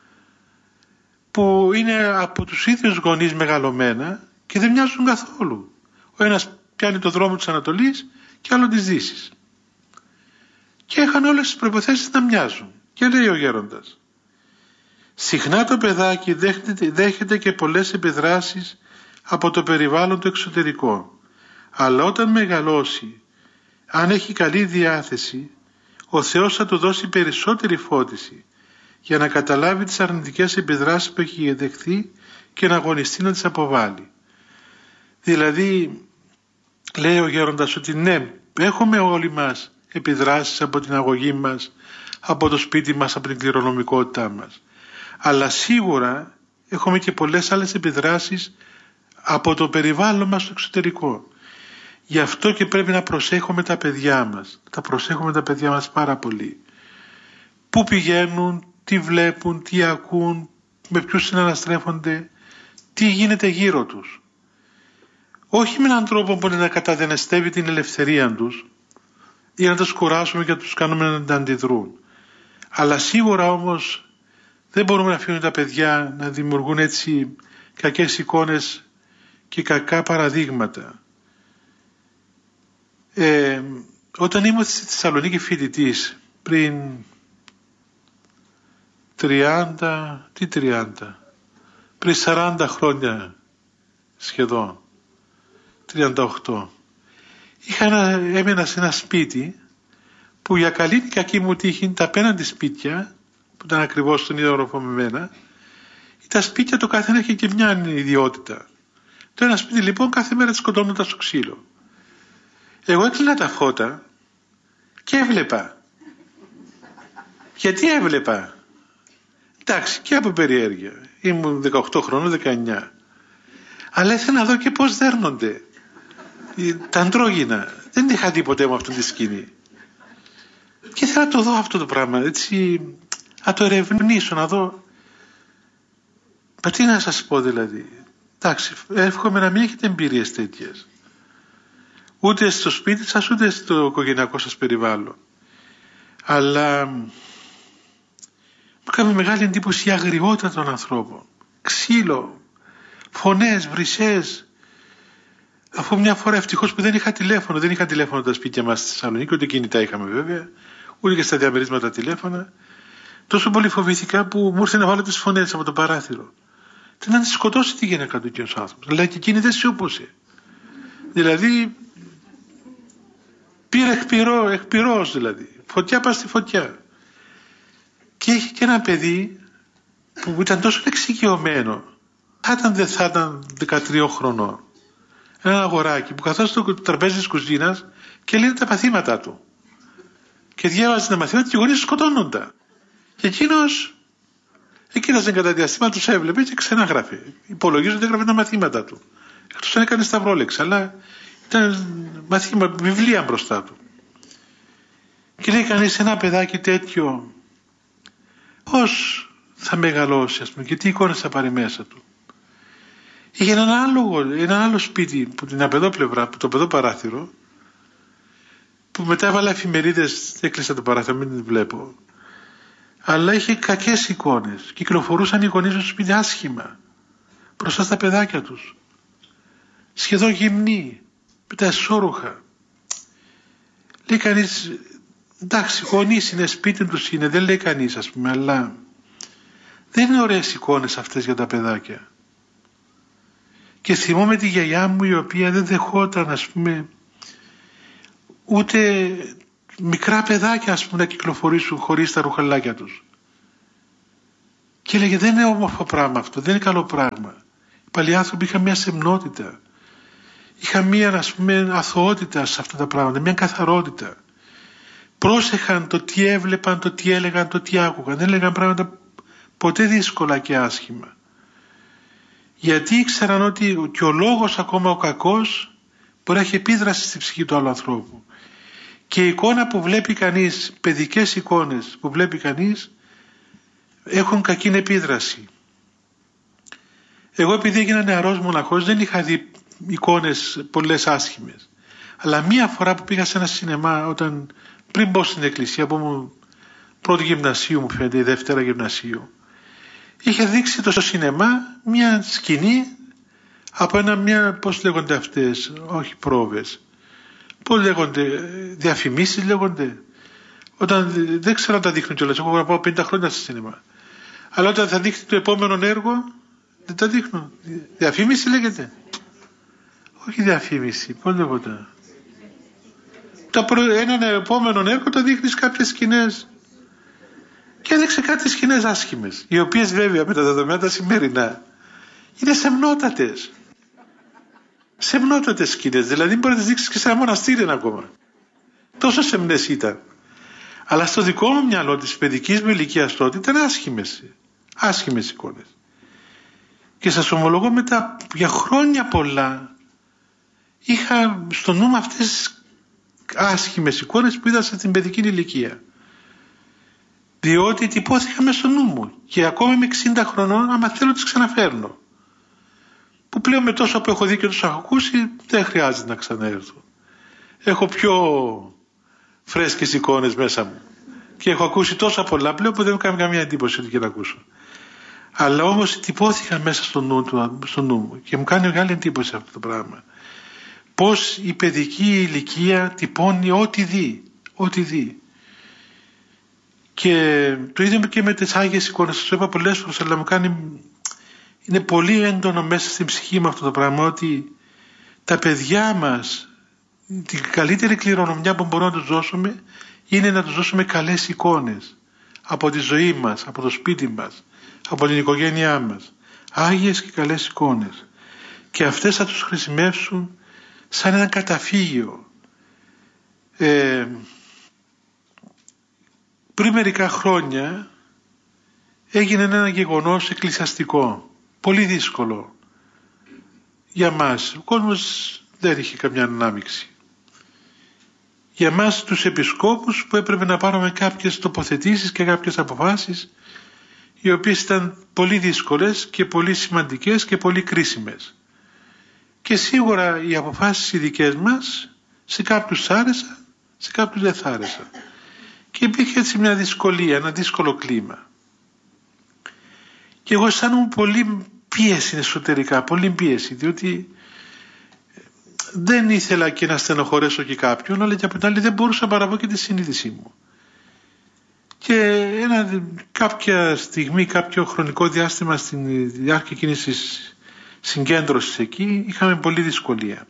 που είναι από τους ίδιους γονείς μεγαλωμένα και δεν μοιάζουν καθόλου. Ο ένας πιάνει το δρόμο της Ανατολής και άλλο της Δύσης. Και είχαν όλες τις προϋποθέσεις να μοιάζουν. Και λέει ο γέροντας, συχνά το παιδάκι δέχεται, δέχεται και πολλές επιδράσεις από το περιβάλλον το εξωτερικό. Αλλά όταν μεγαλώσει, αν έχει καλή διάθεση, ο Θεός θα του δώσει περισσότερη φώτιση για να καταλάβει τις αρνητικές επιδράσεις που έχει δεχθεί και να αγωνιστεί να τις αποβάλει. Δηλαδή, λέει ο γέροντας ότι ναι, έχουμε όλοι μας επιδράσεις από την αγωγή μας, από το σπίτι μας, από την κληρονομικότητά μας. Αλλά σίγουρα έχουμε και πολλές άλλες επιδράσεις από το περιβάλλον μας στο εξωτερικό. Γι' αυτό και πρέπει να προσέχουμε τα παιδιά μας. Τα προσέχουμε τα παιδιά μας πάρα πολύ. Πού πηγαίνουν, τι βλέπουν, τι ακούν, με ποιους συναναστρέφονται, τι γίνεται γύρω τους. Όχι με έναν τρόπο που να καταδενεστεύει την ελευθερία τους ή να τους κουράσουμε και να τους κάνουμε να αντιδρούν. Αλλά σίγουρα όμως δεν μπορούμε να αφήνουμε τα παιδιά να δημιουργούν έτσι κακές εικόνες και κακά παραδείγματα. Ε, όταν ήμουν στη Θεσσαλονίκη φοιτητής πριν τριάντα, τι τριάντα, πριν σαράντα χρόνια σχεδόν, τριάντα οκτώ, είχα ένα, έμενα σε ένα σπίτι που για καλή ή κακή μου τύχη τα απέναντι σπίτια, που ήταν ακριβώς στον ίδιο όροφο με μένα, τα σπίτια το κάθε ένα είχε και μια ιδιότητα. Το ένα σπίτι λοιπόν κάθε μέρα σκοτώνονταν στο ξύλο. Εγώ έκλεινα τα φώτα και έβλεπα. Γιατί έβλεπα? Εντάξει, και από περιέργεια. Ήμουν δεκαοκτώ χρόνων, δεκαεννιά. Αλλά ήθελα να δω και πώς δέρνονται τα αντρόγυνα. Δεν είχα δει ποτέ μου αυτή τη σκηνή. Και ήθελα να το δω αυτό το πράγμα, έτσι, να το ερευνήσω, να δω. Μα τι να σας πω δηλαδή. Εντάξει, εύχομαι να μην έχετε εμπειρίες τέτοιες. Ούτε στο σπίτι σας, ούτε στο οικογενειακό σας περιβάλλον. Αλλά μου κάνει μεγάλη εντύπωση η αγριότητα των ανθρώπων. Ξύλο, φωνές, βρυσές. Αφού μια φορά ευτυχώς που δεν είχα τηλέφωνο, δεν είχα τηλέφωνο τα σπίτια μας στη Θεσσαλονίκη, ούτε κινητά είχαμε βέβαια, ούτε και στα διαμερίσματα τηλέφωνα. Τόσο πολύ φοβήθηκα που μου ήρθε να βάλω τις φωνές από το παράθυρο. Τι να τη σκοτώσει τη γυναίκα του εκείνος άνθρωπος. Αλλά και εκείνη δεν σιώπωσε. Δηλαδή πήρε εκπυρό, εκπυρός δηλαδή. Φωτιά πας στη φωτιά. Και είχε και ένα παιδί που ήταν τόσο εξοικειωμένο. Θα ήταν, δεν θα ήταν δεκατρία χρονών. Ένα αγοράκι που καθόταν στο τραπέζι της κουζίνας και λύνε τα μαθήματά του. Και διάβαζε τα μαθήματα και οι γονείς σκοτώνονταν. Και εκείνος, εκείνος δεν κατά διαστήμα τους έβλεπε και ξανάγραφε. Υπολογίζονται έγραφε τα μαθήματα του. Εκτός αν έκανε σταυρόλεξα, αλλά ήταν μαθήμα, βιβλία μπροστά του. Και λέει κανείς, ένα παιδάκι τέτοιο πώς θα μεγαλώσει, ας πούμε, και τι εικόνες θα πάρει μέσα του. Είχε έναν άλλο, ένα άλλο σπίτι που την απεδόπλευρα, το παιδό παράθυρο, που μετά έβαλα εφημερίδες, έκλεισα το παράθυρο, μην την βλέπω. Αλλά είχε κακές εικόνες. Κυκλοφορούσαν οι γονείς του σπίτι άσχημα μπροστά στα παιδάκια τους. Σχεδόν γυμνοί, με τα εσώρουχα. Λέει κανείς, εντάξει, γονείς είναι, σπίτι τους είναι, δεν λέει κανείς, ας πούμε, αλλά δεν είναι ωραίες εικόνες αυτές για τα παιδάκια. Και θυμόμαι τη γιαγιά μου, η οποία δεν δεχόταν, ας πούμε, ούτε μικρά παιδάκια, ας πούμε, να κυκλοφορήσουν χωρίς τα ρουχαλάκια τους. Και έλεγε, δεν είναι όμορφο πράγμα αυτό, δεν είναι καλό πράγμα. Οι παλιοί άνθρωποι είχαν μια σεμνότητα, είχαν μια, ας πούμε, αθωότητα σε αυτά τα πράγματα, μια καθαρότητα. Πρόσεχαν το τι έβλεπαν, το τι έλεγαν, το τι άκουγαν. Δεν έλεγαν πράγματα ποτέ δύσκολα και άσχημα. Γιατί ήξεραν ότι και ο λόγος, ακόμα ο κακός, μπορεί να έχει επίδραση στη ψυχή του άλλου ανθρώπου. Και η εικόνα που βλέπει κανείς, παιδικές εικόνες που βλέπει κανείς, έχουν κακή επίδραση. Εγώ, επειδή έγινα νεαρός μοναχός, δεν είχα δει εικόνες πολλές άσχημες. Αλλά μία φορά που πήγα σε ένα σινεμά, όταν, πριν μπω στην εκκλησία, που ήμουν πρώτη γυμνασίου, μου φαίνεται, η δεύτερα γυμνασίου, είχε δείξει το σινεμά μία σκηνή από ένα, μια, πώς λέγονται αυτές, όχι πρόβες, πώς λέγονται, διαφημίσεις λέγονται, όταν δεν ξέρω αν τα δείχνουν κιόλας, εγώ να πάω πενήντα χρόνια στο σινεμά, αλλά όταν θα δείχνει το επόμενο έργο δεν τα δείχνουν. Διαφήμιση λέγεται, όχι διαφήμιση, πώς λέγονται, έναν επόμενο έργο το δείχνεις κάποιες σκηνές, και έδειξε κάτι σκηνές άσχημες, οι οποίες βέβαια με τα δεδομένα τα σημερινά είναι σεμνότατες. Σεμνότατες σκηνές, δηλαδή μπορεί να τις δείξεις και σε ένα μοναστήρι ακόμα. Τόσο σεμνές ήταν. Αλλά στο δικό μου μυαλό της παιδικής μου ηλικίας τότε ήταν άσχημες, άσχημες εικόνες. Και σας ομολογώ, μετά για χρόνια πολλά είχα στο νου μου αυτές τις άσχημες εικόνες που είδα στην παιδική ηλικία. Διότι τυπώθηκα μέσα στο νου μου και ακόμα είμαι εξήντα χρονών, άμα θέλω τις ξαναφέρνω. Που πλέον με τόσο που έχω δει και τόσο έχω ακούσει, δεν χρειάζεται να ξαναέρθω. Έχω πιο φρέσκες εικόνες μέσα μου και έχω ακούσει τόσα πολλά πλέον που δεν μου κάνει καμία εντύπωση ότι και να ακούσω. Αλλά όμως τυπώθηκα μέσα στο νου, του, στο νου μου και μου κάνει μεγάλη εντύπωση αυτό το πράγμα. Πώς η παιδική ηλικία τυπώνει ό,τι δει, ό,τι δει. Και το ίδιο και με τις Άγιες εικόνες, σας το είπα πολλές φορές, αλλά μου κάνει, είναι πολύ έντονο μέσα στην ψυχή μου αυτό το πράγμα, ότι τα παιδιά μας, την καλύτερη κληρονομιά που μπορούμε να τους δώσουμε είναι να τους δώσουμε καλές εικόνες από τη ζωή μας, από το σπίτι μας, από την οικογένειά μας. Άγιες και καλές εικόνες. Και αυτές θα τους χρησιμεύσουν σαν ένα καταφύγιο. Ε, πριν μερικά χρόνια έγινε ένα γεγονός εκκλησιαστικό, πολύ δύσκολο για μας. Ο κόσμος δεν είχε καμιά ανάμειξη. Για μας τους επισκόπους που έπρεπε να πάρουμε κάποιες τοποθετήσεις και κάποιες αποφάσεις, οι οποίες ήταν πολύ δύσκολες και πολύ σημαντικές και πολύ κρίσιμες. Και σίγουρα οι αποφάσεις οι δικές μας σε κάποιους άρεσαν, σε κάποιους δεν θα άρεσαν. Και υπήρχε έτσι μια δυσκολία, ένα δύσκολο κλίμα. Και εγώ αισθάνομαι πολύ πίεση εσωτερικά, πολύ πίεση, διότι δεν ήθελα και να στενοχωρέσω και κάποιον, αλλά και από την άλλη δεν μπορούσα να παραβώ και τη συνείδησή μου. Και ένα, κάποια στιγμή, κάποιο χρονικό διάστημα στην διάρκεια εκείνης της συγκέντρωσης εκεί, είχαμε πολλή δυσκολία.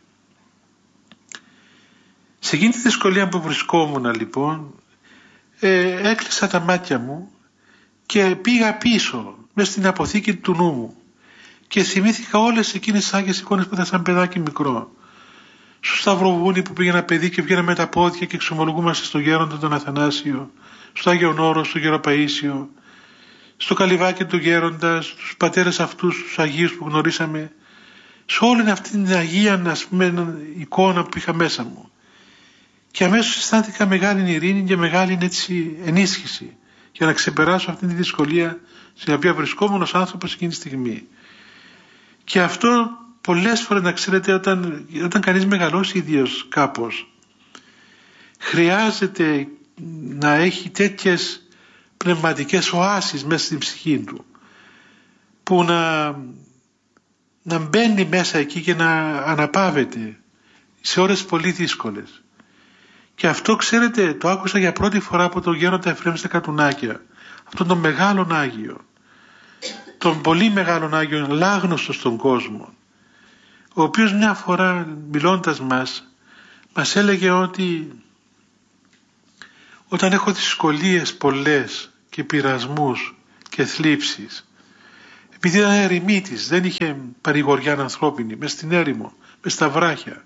Σε εκείνη τη δυσκολία που βρισκόμουν λοιπόν, ε, έκλεισα τα μάτια μου και πήγα πίσω μέσα στην αποθήκη του νου μου και θυμήθηκα όλες εκείνες τις Άγιες εικόνες που ήταν σαν παιδάκι μικρό. Στο Σταυροβούνι που πήγαινα παιδί και βγαίνα με τα πόδια και εξομολογούμαστε στο Γέροντα τον Αθανάσιο, στο Άγιον Όρο, στο Γεροπαΐσιο, στο Καλυβάκι του Γέροντα, στους πατέρες αυτούς, τους Αγίους που γνωρίσαμε, σε όλη αυτή την Αγία, ας πούμε, εικόνα που είχα μέσα μου. Και αμέσως αισθάνθηκα μεγάλη ειρήνη και μεγάλη έτσι ενίσχυση για να ξεπεράσω αυτή τη δυσκολία στην οποία βρισκόμουν ως άνθρωπος εκείνη τη στιγμή. Και αυτό πολλές φορές, να ξέρετε, όταν, όταν κανείς μεγαλώσει ιδίως κάπως, χρειάζεται να έχει τέτοιες πνευματικές οάσεις μέσα στην ψυχή του, που να, να μπαίνει μέσα εκεί και να αναπαύεται σε ώρες πολύ δύσκολες. Και αυτό, ξέρετε, το άκουσα για πρώτη φορά από τον Γέροντα Εφραίμ στα Κατουνάκια, αυτόν τον μεγάλον Άγιο, τον πολύ μεγάλον Άγιο, λάγνωστο στον κόσμο, ο οποίος μια φορά μιλώντας μας, μας έλεγε ότι όταν έχω δυσκολίες πολλές και πειρασμούς και θλίψεις, επειδή ήταν ερημίτης, δεν είχε παρηγοριά ανθρώπινη, μες στην έρημο, μες στα βράχια,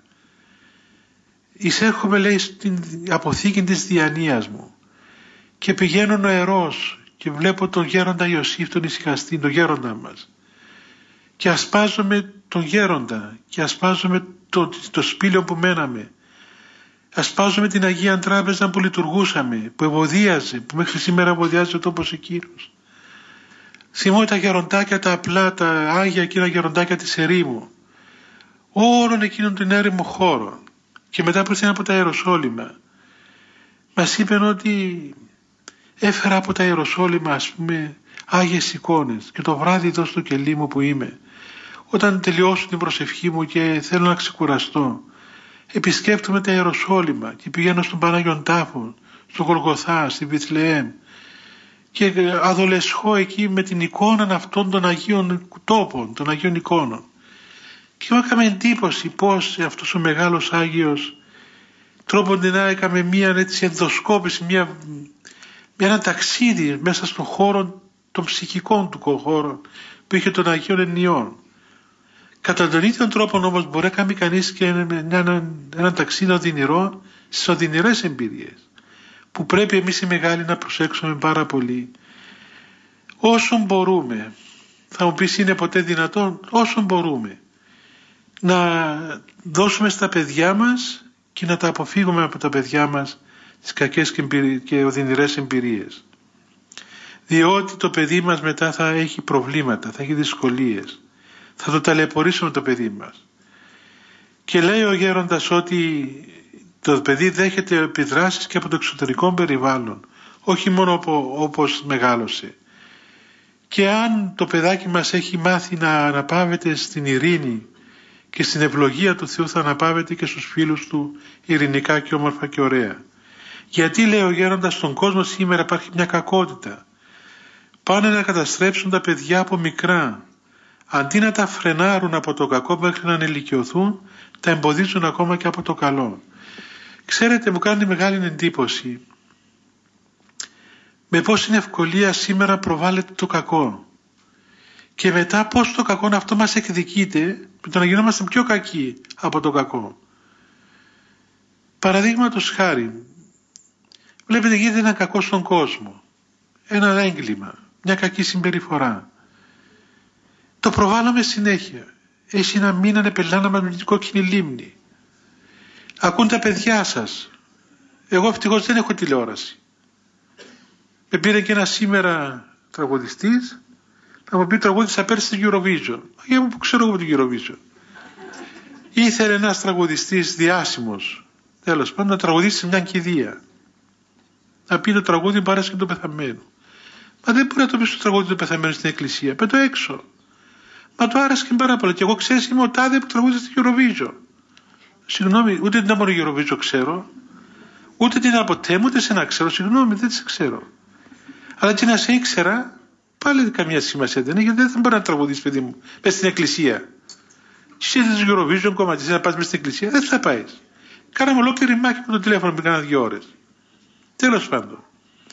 εισέρχομαι, λέει, στην αποθήκη της διανοίας μου και πηγαίνω νοερός και βλέπω τον γέροντα Ιωσήφ, τον ησυχαστή, τον γέροντα μας, και ασπάζομαι τον γέροντα και ασπάζομαι το, το σπήλαιο που μέναμε, ασπάζομαι την Αγία Τράπεζα που λειτουργούσαμε, που ευωδίαζε, που μέχρι σήμερα ευωδιάζει ο τόπος εκείνος. Θυμώ τα γεροντάκια τα απλά, τα άγια εκείνα γεροντάκια της ερήμου, όλων εκείνων των έρημων χώρων. Και μετά που ήρθαν από τα Ιεροσόλυμα, μας είπαν ότι έφερα από τα Ιεροσόλυμα, ας πούμε, άγιες εικόνες, και το βράδυ εδώ στο κελί μου που είμαι, όταν τελειώσω την προσευχή μου και θέλω να ξεκουραστώ, επισκέπτομαι τα Ιεροσόλυμα και πηγαίνω στον Πανάγιον Τάφο, στο Γολγοθά, στη Βιθλεέμ, και αδολεσχώ εκεί με την εικόνα αυτών των Αγίων τόπων, των Αγίων εικόνων. Και μου έκαμε εντύπωση πως αυτός ο μεγάλος Άγιος τρόπον να έκαμε μία έτσι ενδοσκόπηση, μία, μία ένα ταξίδι μέσα στον χώρο των ψυχικών του χώρων που είχε των Αγίων Ενιών. Κατά τον ίδιο τρόπο όμως μπορεί να κάνει κανείς και ένα, ένα, ένα ταξίδι οδυνηρό στις οδυνηρές εμπειρίες, που πρέπει εμείς οι μεγάλοι να προσέξουμε πάρα πολύ. Όσο μπορούμε, θα μου πεις είναι ποτέ δυνατόν, όσο μπορούμε να δώσουμε στα παιδιά μας και να τα αποφύγουμε από τα παιδιά μας τις κακές και οδυνηρές εμπειρίες. Διότι το παιδί μας μετά θα έχει προβλήματα, θα έχει δυσκολίες. Θα το ταλαιπωρήσουμε το παιδί μας. Και λέει ο γέροντας ότι το παιδί δέχεται επιδράσεις και από το εξωτερικό περιβάλλον, όχι μόνο όπως μεγάλωσε. Και αν το παιδάκι μας έχει μάθει να αναπαύεται στην ειρήνη και στην ευλογία του Θεού, θα αναπαύεται και στους φίλους του ειρηνικά και όμορφα και ωραία. Γιατί, λέει ο γέροντας, στον κόσμο σήμερα υπάρχει μια κακότητα. Πάνε να καταστρέψουν τα παιδιά από μικρά. Αντί να τα φρενάρουν από το κακό μέχρι να ενηλικιωθούν, τα εμποδίζουν ακόμα και από το καλό. Ξέρετε, μου κάνει μεγάλη εντύπωση με πόση ευκολία σήμερα προβάλλεται το κακό. Και μετά πώς το κακό αυτό μας εκδικείται, με το να γινόμαστε πιο κακοί από το κακό. Παραδείγματος χάρη, βλέπετε, γίνεται ένα κακό στον κόσμο, ένα έγκλημα, μια κακή συμπεριφορά. Το προβάλλουμε συνέχεια. Έχει ένα μήνα πελάνα με την κόκκινη λίμνη. Ακούν τα παιδιά σας. Εγώ ευτυχώς δεν έχω τηλεόραση. Με πήρε και ένα σήμερα τραγουδιστής να μου πει τραγούδισα πέρσι στην Eurovision. Για μου που ξέρω εγώ την Eurovision. Ήθελε ένας τραγουδιστής διάσημος, τέλος πάντων, να τραγουδήσει σε μια κηδεία. Να πει το τραγούδι Παράσκευη του πεθαμένου. Μα δεν μπορεί να το πει στο τραγούδι του πεθαμένου στην εκκλησία. Πέτω έξω. Μα το άρεσε πάρα πολύ. Και εγώ ξέρεις, είμαι ο τάδε που τραγούδισε στην Eurovision. Συγγνώμη, ούτε την από Eurovision ξέρω, ούτε την από τέμου, ούτε σε να ξέρω. Συγγνώμη, δεν σε ξέρω. Αλλά και να σε ήξερα, πάλι καμία σημασία δεν έχει, γιατί δεν θα μπορεί να τραγουδίσει, παιδί μου, μες στην εκκλησία. Εσύ είσαι Eurovision κομμάτι, να πας μες στην εκκλησία, δεν θα πάει. Κάναμε ολόκληρη μάχη με το τηλέφωνο που κάνα δύο ώρες. Τέλος πάντων.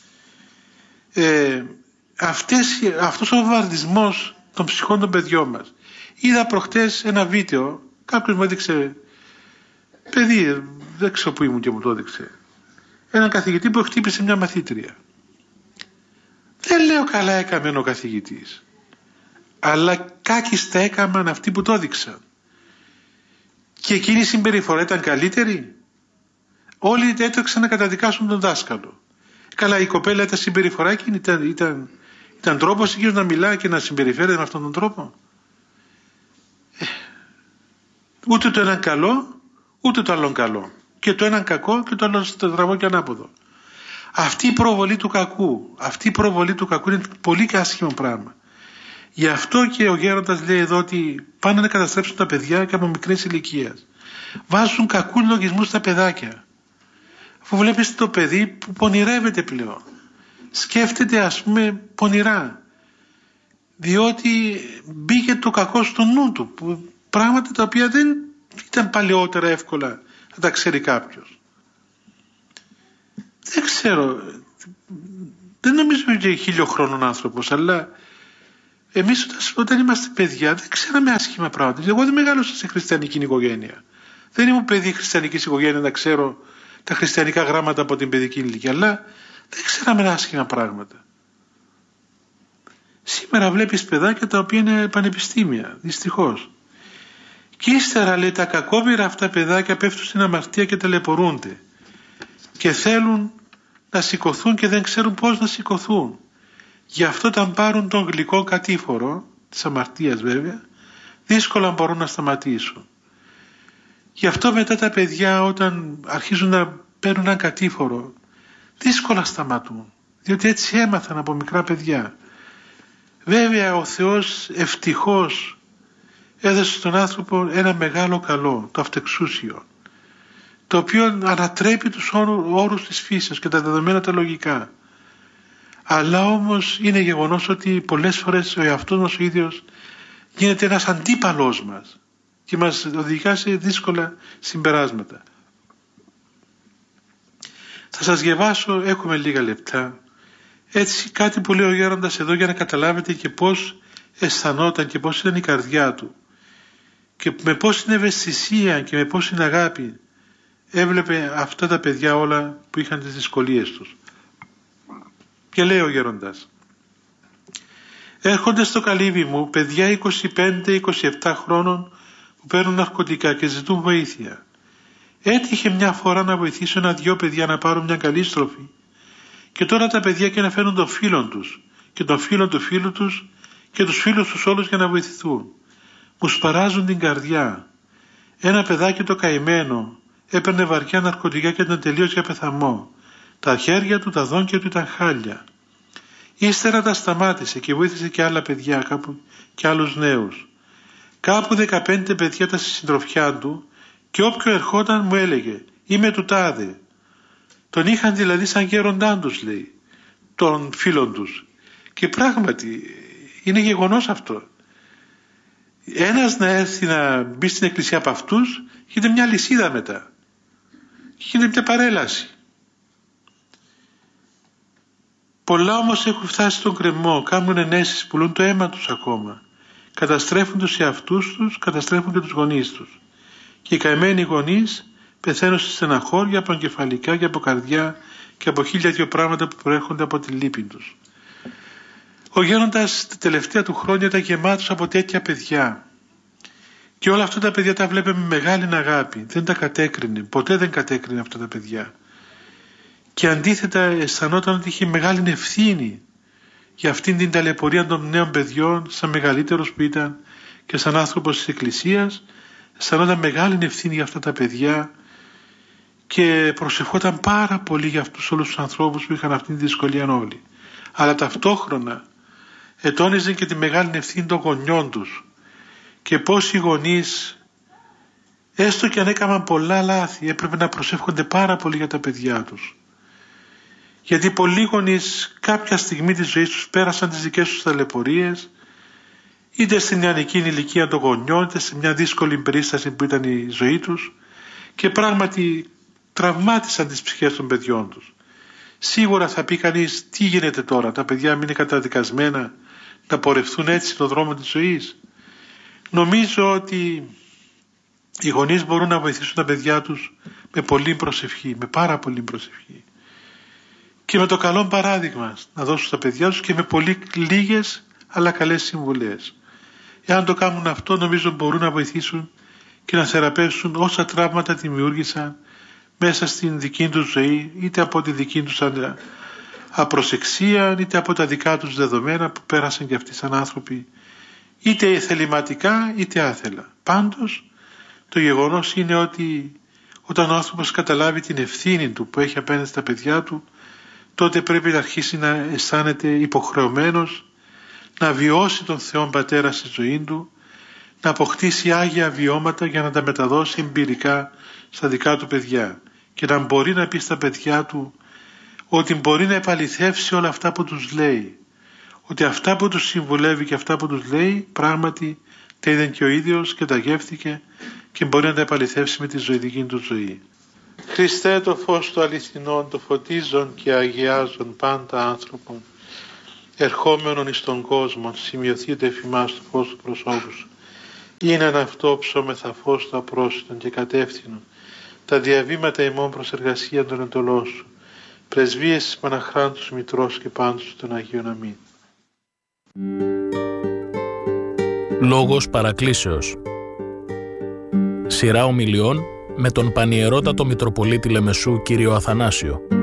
Ε, αυτές, αυτός ο βομβαρδισμός των ψυχών των παιδιών μας. Είδα προχτές ένα βίντεο, κάποιος μου έδειξε, παιδί, δεν ξέρω που ήμουν και μου το έδειξε, έναν καθηγητή που χτύπησε μια μαθήτρια. Δεν λέω καλά έκαμε ο καθηγητής, αλλά κάκιστα έκαναν αυτοί που το έδειξαν. Και εκείνη η συμπεριφορά ήταν καλύτερη. Όλοι έτρεξαν να καταδικάσουν τον δάσκαλο. Καλά, η κοπέλα ήταν συμπεριφορά εκείνη, ήταν, ήταν, ήταν τρόπος εκείνος να μιλάει και να συμπεριφέρεται με αυτόν τον τρόπο. Ε, ούτε το έναν καλό, ούτε το άλλον καλό. Και το έναν κακό και το άλλο στραβό και ανάποδο. Αυτή η προβολή του κακού, αυτή η προβολή του κακού είναι πολύ άσχημο πράγμα. Γι' αυτό και ο γέροντας λέει εδώ ότι πάνε να καταστρέψουν τα παιδιά και από μικρές ηλικίες. Βάζουν κακούς λογισμούς στα παιδάκια. Αφού βλέπεις το παιδί που πονηρεύεται πλέον, σκέφτεται ας πούμε πονηρά, διότι μπήκε το κακό στο νου του, που, πράγματα τα οποία δεν ήταν παλαιότερα εύκολα να τα ξέρει κάποιος. δεν ξέρω, δεν νομίζω ότι χίλιο χρόνων άνθρωπος, αλλά εμείς όταν, όταν είμαστε παιδιά δεν ξέραμε άσχημα πράγματα. Εγώ δεν μεγάλωσα σε χριστιανική οικογένεια. Δεν ήμουν παιδί χριστιανικής οικογένειας να ξέρω τα χριστιανικά γράμματα από την παιδική ηλικία, αλλά δεν ξέραμε άσχημα πράγματα. Σήμερα βλέπεις παιδάκια τα οποία είναι πανεπιστήμια, δυστυχώς. Και ύστερα, λέει, τα κακόμοιρα αυτά παιδάκια πέφτουν στην αμαρτία και ταλαιπωρούνται. Και θέλουν να σηκωθούν και δεν ξέρουν πώς να σηκωθούν. Γι' αυτό όταν πάρουν τον γλυκό κατήφορο, της αμαρτίας βέβαια, δύσκολα μπορούν να σταματήσουν. Γι' αυτό μετά τα παιδιά όταν αρχίζουν να παίρνουν έναν κατήφορο, δύσκολα σταματούν. Διότι έτσι έμαθαν από μικρά παιδιά. Βέβαια ο Θεός ευτυχώς έδωσε στον άνθρωπο ένα μεγάλο καλό, το αυτεξούσιο, το οποίο ανατρέπει τους όρους της φύσης και τα δεδομένα τα λογικά. Αλλά όμως είναι γεγονός ότι πολλές φορές ο εαυτός μας ο ίδιος γίνεται ένας αντίπαλός μας και μας οδηγά σε δύσκολα συμπεράσματα. Θα σας διαβάσω, έχουμε λίγα λεπτά, έτσι κάτι που λέει ο γέροντας εδώ για να καταλάβετε και πώς αισθανόταν και πώς ήταν η καρδιά του και με πώς είναι ευαισθησία και με πώς είναι αγάπη έβλεπε αυτά τα παιδιά όλα που είχαν τις δυσκολίες τους. Και λέει ο γέροντας: έρχονται στο καλύβι μου παιδιά είκοσι πέντε είκοσι επτά χρόνων που παίρνουν ναρκωτικά και ζητούν βοήθεια. Έτυχε μια φορά να βοηθήσω ένα-δυο παιδιά να πάρουν μια καλή στροφή και τώρα τα παιδιά και να φέρουν τον φίλον τους και τον φίλον του φίλου τους και τους φίλους τους όλους για να βοηθηθούν. Μου σπαράζουν την καρδιά. Ένα παιδάκι το καημένο έπαιρνε βαριά ναρκωτικά και ήταν τελείως για πεθαμό. Τα χέρια του, τα δόντια του ήταν χάλια. Ύστερα τα σταμάτησε και βοήθησε και άλλα παιδιά κάπου και άλλους νέους. Κάπου δεκαπέντε παιδιά τα στη συντροφιά του και όποιο ερχόταν μου έλεγε «Είμαι του τάδε». Τον είχαν δηλαδή σαν γέροντάν τους, λέει, των φίλων τους. Και πράγματι είναι γεγονός αυτό. Ένας να έρθει να μπει στην εκκλησία από αυτούς γίνεται μια λυσίδα μετά. Γίνεται μια παρέλαση. Πολλά όμως έχουν φτάσει στον κρεμό, κάνουν ενέσεις, πουλούν το αίμα τους ακόμα. Καταστρέφουν τους εαυτούς τους, καταστρέφουν και τους γονείς τους. Και οι καημένοι γονείς πεθαίνουν στη στεναχώρια από εγκεφαλικά και από καρδιά και από χίλια δυο πράγματα που προέρχονται από τη λύπη τους. Ο γέροντας τα τελευταία του χρόνια ήταν γεμάτος από τέτοια παιδιά. Και όλα αυτά τα παιδιά τα βλέπε με μεγάλη αγάπη. Δεν τα κατέκρινε, ποτέ δεν κατέκρινε αυτά τα παιδιά. Και αντίθετα αισθανόταν ότι είχε μεγάλη ευθύνη για αυτήν την ταλαιπωρία των νέων παιδιών, σαν μεγαλύτερος που ήταν και σαν άνθρωπος της Εκκλησίας, αισθανόταν μεγάλη ευθύνη για αυτά τα παιδιά και προσευχόταν πάρα πολύ για αυτούς όλους τους ανθρώπους που είχαν αυτήν τη δυσκολία όλοι. Αλλά ταυτόχρονα ετώνιζε και τη μεγάλη ευθύνη των γονιών τους και πώς οι γονείς, έστω και αν έκαναν πολλά λάθη, έπρεπε να προσεύχονται πάρα πολύ για τα παιδιά τους. Γιατί πολλοί γονείς κάποια στιγμή της ζωής τους πέρασαν τις δικές τους ταλαιπωρίες, είτε στην νεανική ηλικία των γονιών, είτε σε μια δύσκολη περίσταση που ήταν η ζωή τους και πράγματι τραυμάτισαν τις ψυχές των παιδιών τους. Σίγουρα θα πει κανείς τι γίνεται τώρα, τα παιδιά μην είναι καταδικασμένα να πορευθούν έτσι στον δρόμο της ζωής. Νομίζω ότι οι γονείς μπορούν να βοηθήσουν τα παιδιά τους με πολλή προσευχή, με πάρα πολύ προσευχή. Και με το καλό παράδειγμα να δώσουν στα παιδιά τους και με πολύ λίγες αλλά καλές συμβουλές. Εάν το κάνουν αυτό, νομίζω μπορούν να βοηθήσουν και να θεραπεύσουν όσα τραύματα δημιούργησαν μέσα στην δική τους ζωή, είτε από τη δική τους απροσεξία, είτε από τα δικά τους δεδομένα που πέρασαν και αυτοί σαν άνθρωποι, είτε θεληματικά είτε άθελα. Πάντως, το γεγονός είναι ότι όταν ο άνθρωπος καταλάβει την ευθύνη του που έχει απέναντι στα παιδιά του, τότε πρέπει να αρχίσει να αισθάνεται υποχρεωμένος να βιώσει τον Θεό Πατέρα στη ζωή του, να αποκτήσει άγια βιώματα για να τα μεταδώσει εμπειρικά στα δικά του παιδιά και να μπορεί να πει στα παιδιά του ότι μπορεί να επαληθεύσει όλα αυτά που τους λέει, ότι αυτά που τους συμβουλεύει και αυτά που τους λέει πράγματι τα είδε και ο ίδιος και τα γεύτηκε και μπορεί να τα επαληθεύσει με τη ζωητική του ζωή. Χριστέ το φως του αληθινών, το φωτίζον και αγιάζον πάντα άνθρωπον, ερχόμενον εις τον κόσμο, σημειωθείτε εφημάς το φως του προσώπου σου. Είναι ένα αυτό ψώμεθα φως του απρόσιτον και κατεύθυνον, τα διαβήματα ημών προς εργασία των εντολών σου, πρεσβείες της Παναχράντους Μητρός και πάντως των Αγίων. Αμήν. Λόγος παρακλήσεως. Σειρά ομιλιών με τον Πανιερότατο Μητροπολίτη Λεμεσού κύριο Αθανάσιο.